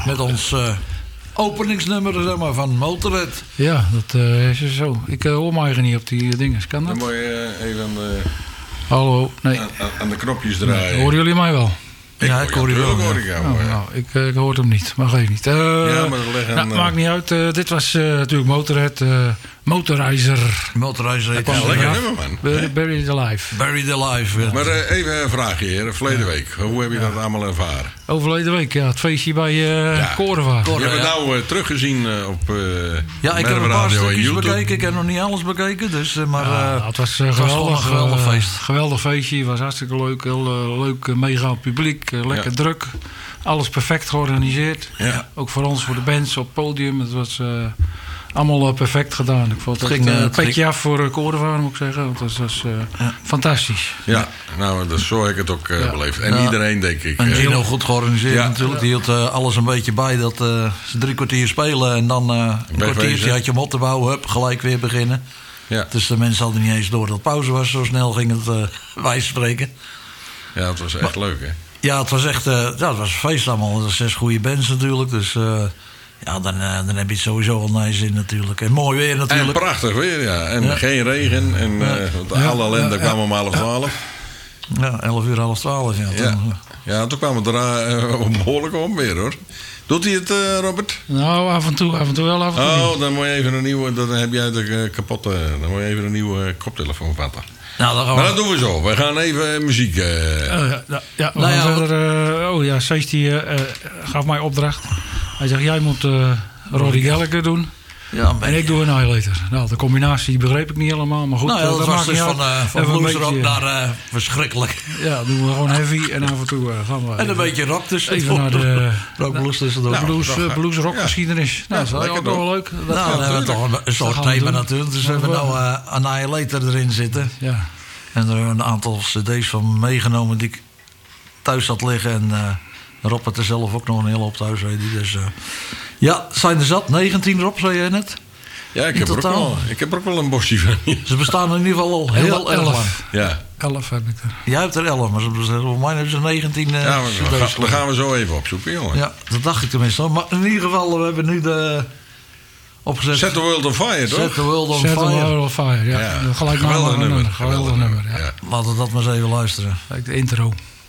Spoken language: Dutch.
Met ons openingsnummer zeg maar, van Motorhead. Ja, dat is zo. Ik hoor me eigenlijk niet op die dingen. Kan dat? Dan moet je even Hallo, nee. aan de knopjes draaien. Horen jullie mij wel? Ja, ik hoor je wel. Ik hoor hem niet, maar geef niet. Ja, maar maakt niet uit. Dit was natuurlijk Motorhead. Motorizer. Motorizer. Ja, lekker nummer, man. Buried Alive. Buried Alive. Ja. Maar even een vraagje, heer. Verleden week. Hoe heb je dat allemaal ervaren? Overleden week, ja. Het feestje bij Korenvaart. Je hebt het nou teruggezien op ja, ik heb een paar stukjes bekeken. Ik heb nog niet alles bekeken. Dus, maar het was geweldig. Een geweldig feest. Geweldig feestje. Het was hartstikke leuk. Heel leuk, mega publiek. Lekker druk. Alles perfect georganiseerd. Ja. Ook voor ons, voor de bands op het podium. Het was allemaal perfect gedaan. Ik vond het een petje af voor Korenvaart, moet ik zeggen. Want het was fantastisch. Ja, nou, dat zo heb ik het ook beleefd. En iedereen, denk ik. En Gino goed georganiseerd natuurlijk. Die hield alles een beetje bij. Dat ze 3 kwartier spelen. En dan een kwartiertje had je om op te bouwen. Hup, gelijk weer beginnen. Ja. Dus de mensen hadden niet eens door dat het pauze was. Zo snel ging het wijs spreken. Ja, het was echt leuk, hè? Ja, het was echt het was een feest allemaal. Er 6 goede bands natuurlijk. Dus ja, dan heb je het sowieso wel nice in natuurlijk. En mooi weer natuurlijk. En prachtig weer, ja. En geen regen. En alle ellende kwam om 11:30. Ja, 11:30. Ja, toen kwam het er behoorlijk om weer, hoor. Doet hij het, Robert? Nou, af en toe wel, af en toe niet. Dan moet je even een nieuwe... Dan heb jij de kapotte... Dan moet je even een nieuwe koptelefoon vatten. Nou, maar dat doen we zo. We gaan even muziek... Sees die gaf mij opdracht. Hij zegt, jij moet Roddy Gallagher doen. Ja, en ik doe een Annihilator. Nou, de combinatie begreep ik niet helemaal. Maar goed, nou ja, dat was dus van bluesrock naar verschrikkelijk. Ja, doen we gewoon heavy en af en toe gaan we... En een beetje rock dus. Even naar de rockblues tussendoor. Blues-rock geschiedenis. Nou, dat is ook wel leuk. Nou, dan hebben we toch een soort thema natuurlijk. Dus we hebben nou Annihilator erin zitten. Ja. En er een aantal cd's van meegenomen die ik thuis had liggen. En Rob had er zelf ook nog een hele hoop thuis. Dus ja, zijn er zat. 19 Rob, zei jij net. Ja, ik heb er ook wel een bosje van. Ze bestaan in ieder geval al heel erg lang. Ja. 11 heb ik er. Jij hebt er 11, maar voor mij hebben ze 19 ja, dan gaan we zo even opzoeken, jongen. Ja, dat dacht ik tenminste. Maar in ieder geval, we hebben nu de... opgezet. Set the World on Fire, toch? Set the World on Set Fire. the World on Fire, ja. Gelijk geweldig nummer. Geweldig nummer, ja. Laten we dat maar eens even luisteren. Kijk, de intro.